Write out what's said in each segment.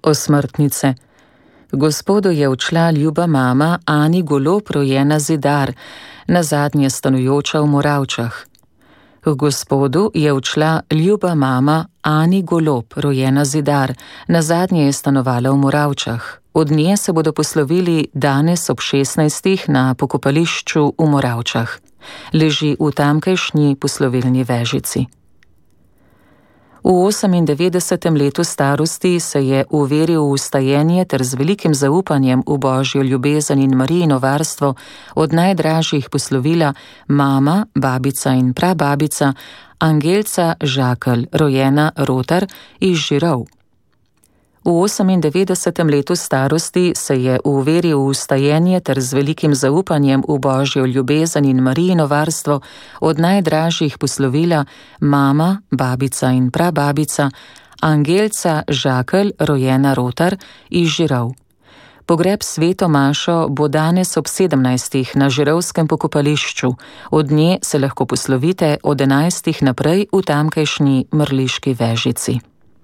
Osmrtnice. Gospodu je odšla ljuba mama Ani Golob, rojena Zidar, nazadnje stanujoča v Moravčah. K Gospodu je odšla ljuba mama Ani Golob, rojena Zidar, nazadnje je stanovala v Moravčah. Od nje se bodo poslovili danes ob 16. na pokopališču v Moravčah. Leži v tamkajšnji poslovilni vežici. V 98. letu starosti se je uveril v stajenje ter z velikim zaupanjem v Božjo ljubezen in Marijino varstvo od najdražjih poslovila mama, babica in prababica Angelca Žakelj, rojena Rotar iz Žirov. V 98. letu starosti se je uveril v stajenje ter z velikim zaupanjem v Božjo ljubezen in Marijino varstvo od najdražjih poslovila mama, babica in prababica Angelca Žakelj, rojena Rotar iz Žirov. Pogreb sveto mašo bo danes ob 17. na žirovskem pokopališču. Od nje se lahko poslovite od 11. naprej v tamkajšnji mrliški vežici.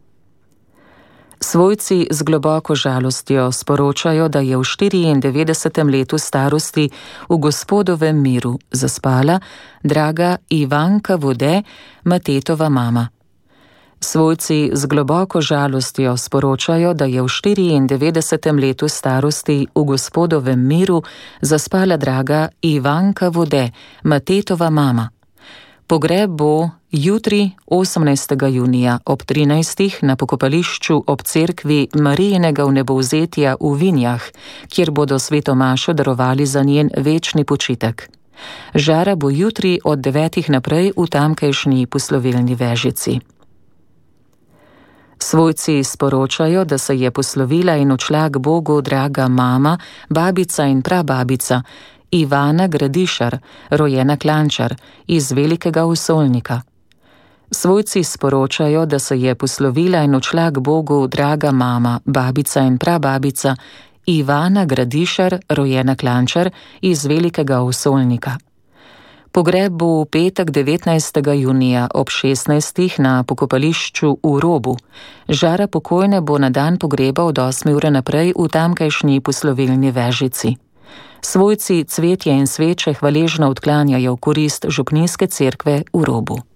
Svojci z globoko žalostjo sporočajo, da je v 94. letu starosti v Gospodovem miru zaspala draga Ivanka Vode, Matetova mama. Svojci z globoko žalostjo sporočajo, da je v 94. letu starosti v Gospodovem miru zaspala draga Ivanka Vode, Matetova mama. Pogreb bo jutri 18. junija ob 13. na pokopališču ob cerkvi Marijinega vnebovzetja v Vinjah, kjer bodo sveto mašo darovali za njen večni počitek. Žara bo jutri od 9. naprej v tamkajšnji poslovilni vežici. Svojci sporočajo, da se je poslovila in odšla k Bogu draga mama, babica in prababica Ivana Gradišar, rojena Klančar, iz Velikega Osolnika. Svojci sporočajo, da se je poslovila in odšla k Bogu draga mama, babica in prababica Ivana Gradišar, rojena Klančar, iz Velikega Osolnika. Pogreb bo v petek 19. junija ob 16. na pokopališču v Robu. Žara pokojne bo na dan pogreba od 8. ure naprej v tamkajšnji poslovilni vežici. Svojci cvetje in sveče hvaležno odklanjajo v korist župnijske cerkve v Robu.